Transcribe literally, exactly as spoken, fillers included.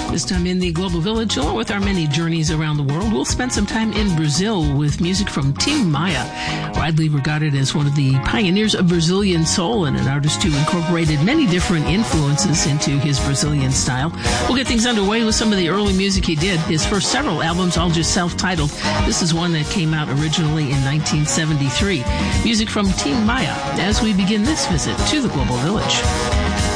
This time in the Global Village, along with our many journeys around the world, we'll spend some time in Brazil with music from Tim Maia, widely regarded as one of the pioneers of Brazilian soul and an artist who incorporated many different influences into his Brazilian style. We'll get things underway with some of the early music he did. His first several albums, all just self-titled. This is one that came out originally in nineteen seventy-three. Music from Tim Maia as we begin this visit to the Global Village.